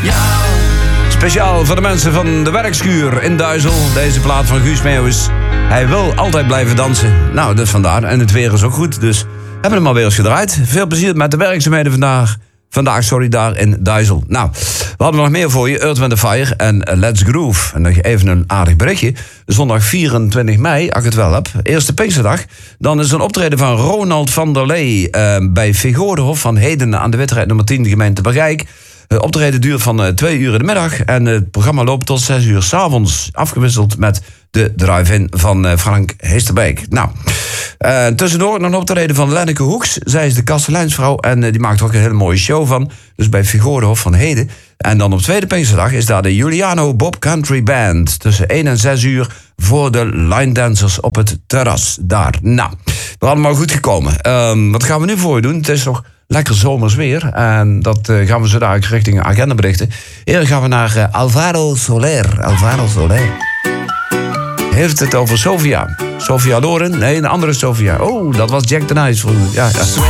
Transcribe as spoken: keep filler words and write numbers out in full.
jou. Speciaal voor de mensen van de werkschuur in Duizel. Deze plaat van Guus Meeuwis. Hij wil altijd blijven dansen. Nou, dus vandaar. En het weer is ook goed, dus hebben hem alweer eens gedraaid. Veel plezier met de werkzaamheden vandaag. Vandaag, sorry, daar in Duizel. Nou, we hadden nog meer voor je. Earth, Wind and Fire en Let's Groove. En nog even een aardig berichtje. Zondag vierentwintig mei, als ik het wel heb. Eerste Pinksterdag. Dan is een optreden van Ronald van der Lee uh, bij Vigordenhof van Heden aan de Witterheid nummer tien, de gemeente Bergijk. Het optreden duurt van uh, twee uur in de middag. En uh, het programma loopt tot zes uur 's avonds. Afgewisseld met de drive-in van uh, Frank Heesterbeek. Nou, uh, tussendoor nog een optreden van Lenneke Hoeks. Zij is de kasteleinsvrouw en uh, die maakt er ook een hele mooie show van. Dus bij Vigordenhof van Heden. En dan op tweede Pinksterdag is daar de Juliano Bob Country Band. Tussen één en zes uur voor de line dancers op het terras. Daar. Nou, we hadden maar goed gekomen. Um, wat gaan we nu voor je doen? Het is nog lekker zomers weer. En dat uh, gaan we zo dadelijk richting agenda berichten. Eerder gaan we naar uh, Alvaro Soler. Alvaro Soler. Heeft het over Sofia. Sofia Loren? Nee, een andere Sofia. Oh, dat was Jack the Nice. Ja, ja.